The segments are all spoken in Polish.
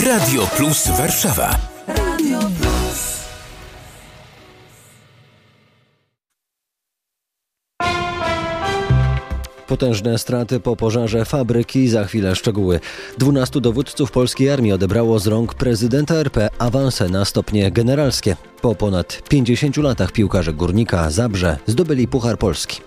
Radio Plus Warszawa. Radio Plus. Potężne straty po pożarze fabryki, za chwilę szczegóły. 12 dowódców polskiej armii odebrało z rąk prezydenta RP awanse na stopnie generalskie. Po ponad 50 latach piłkarze Górnika Zabrze zdobyli Puchar Polski.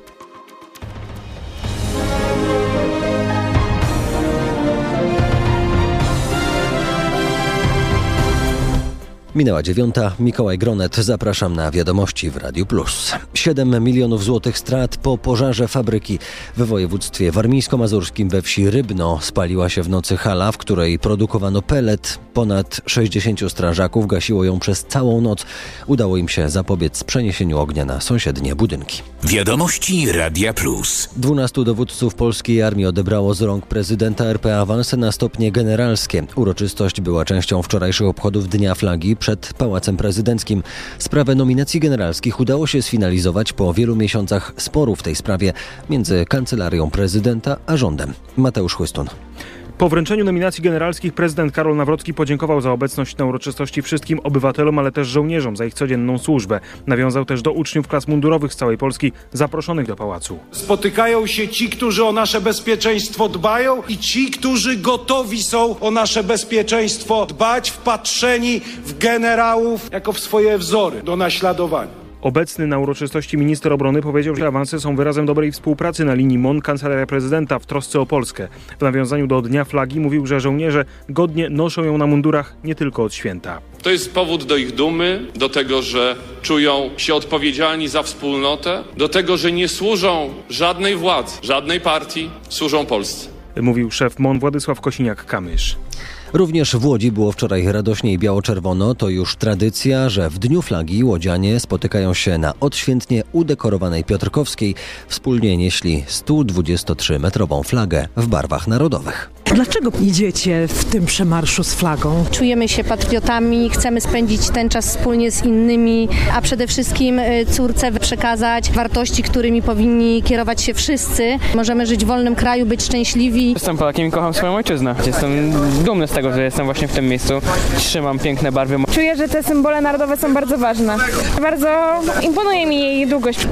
Minęła 9. Mikołaj Gronet. Zapraszam na wiadomości w Radiu Plus. 7 milionów złotych strat po pożarze fabryki w województwie warmińsko-mazurskim we wsi Rybno. Spaliła się w nocy hala, w której produkowano pellet. Ponad 60 strażaków gasiło ją przez całą noc. Udało im się zapobiec przeniesieniu ognia na sąsiednie budynki. Wiadomości Radia Plus. 12 dowódców polskiej armii odebrało z rąk prezydenta RP awanse na stopnie generalskie. Uroczystość była częścią wczorajszych obchodów Dnia Flagi przed Pałacem Prezydenckim. Sprawę nominacji generalskich udało się sfinalizować po wielu miesiącach sporu w tej sprawie między Kancelarią Prezydenta a rządem. Mateusz Chłystun. Po wręczeniu nominacji generalskich prezydent Karol Nawrocki podziękował za obecność na uroczystości wszystkim obywatelom, ale też żołnierzom za ich codzienną służbę. Nawiązał też do uczniów klas mundurowych z całej Polski zaproszonych do pałacu. Spotykają się ci, którzy o nasze bezpieczeństwo dbają i ci, którzy gotowi są o nasze bezpieczeństwo dbać, wpatrzeni w generałów jako w swoje wzory do naśladowania. Obecny na uroczystości minister obrony powiedział, że awanse są wyrazem dobrej współpracy na linii MON Kancelaria Prezydenta w trosce o Polskę. W nawiązaniu do Dnia Flagi mówił, że żołnierze godnie noszą ją na mundurach nie tylko od święta. To jest powód do ich dumy, do tego, że czują się odpowiedzialni za wspólnotę, do tego, że nie służą żadnej władzy, żadnej partii, służą Polsce. Mówił szef MON Władysław Kosiniak-Kamysz. Również w Łodzi było wczoraj radośnie i biało-czerwono. To już tradycja, że w Dniu Flagi łodzianie spotykają się na odświętnie udekorowanej Piotrkowskiej. Wspólnie nieśli 123-metrową flagę w barwach narodowych. Dlaczego idziecie w tym przemarszu z flagą? Czujemy się patriotami, chcemy spędzić ten czas wspólnie z innymi, a przede wszystkim córce przekazać wartości, którymi powinni kierować się wszyscy. Możemy żyć w wolnym kraju, być szczęśliwi. Jestem Polakiem i kocham swoją ojczyznę. Jestem dumny z tego, że jestem właśnie w tym miejscu. Trzymam piękne barwy. Czuję, że te symbole narodowe są bardzo ważne. Bardzo imponuje mi jej długość.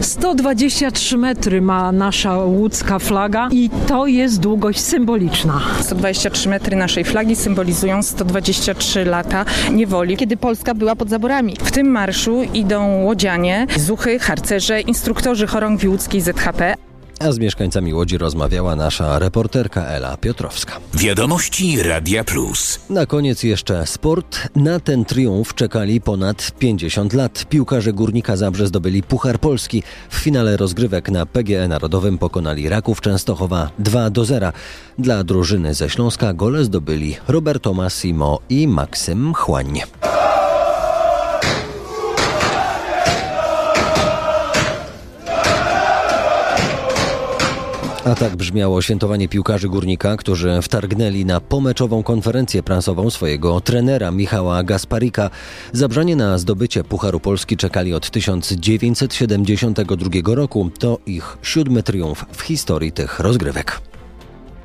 123 metry ma nasza łódzka flaga i to jest długość symboliczna. 123 metry naszej flagi symbolizują 123 lata niewoli, kiedy Polska była pod zaborami. W tym marszu idą łodzianie, zuchy, harcerze, instruktorzy chorągwi łódzkiej ZHP. A z mieszkańcami Łodzi rozmawiała nasza reporterka Ela Piotrowska. Wiadomości Radia Plus. Na koniec jeszcze sport. Na ten triumf czekali ponad 50 lat. Piłkarze Górnika Zabrze zdobyli Puchar Polski. W finale rozgrywek na PGE Narodowym pokonali Raków Częstochowa 2-0. Dla drużyny ze Śląska gole zdobyli Roberto Massimo i Maksym Chłań. A tak brzmiało świętowanie piłkarzy Górnika, którzy wtargnęli na pomeczową konferencję prasową swojego trenera Michała Gasparika. Zabrzanie na zdobycie Pucharu Polski czekali od 1972 roku. To ich 7. triumf w historii tych rozgrywek.